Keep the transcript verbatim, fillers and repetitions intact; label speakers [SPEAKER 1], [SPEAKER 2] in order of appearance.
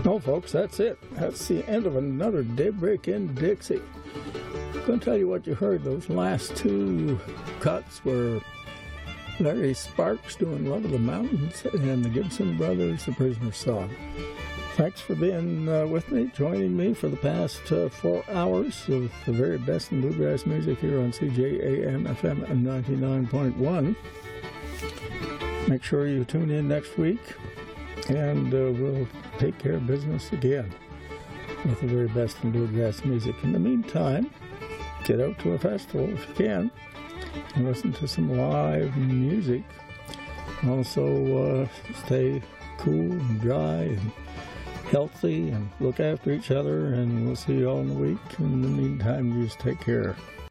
[SPEAKER 1] No, folks, that's it. That's the end of another Daybreak in Dixie. I'm going to tell you what you heard. Those last two cuts were Larry Sparks doing Love of the Mountains and the Gibson Brothers, The Prisoner's Song. Thanks for being uh, with me, joining me for the past uh, four hours of the very best in bluegrass music here on C J A M F M ninety-nine point one. Make sure you tune in next week, and uh, we'll take care of business again with the very best in bluegrass music. In the meantime, get out to a festival if you can and listen to some live music. Also, uh, stay cool and dry and healthy and look after each other, and we'll see you all in a week. In the meantime, you just take care.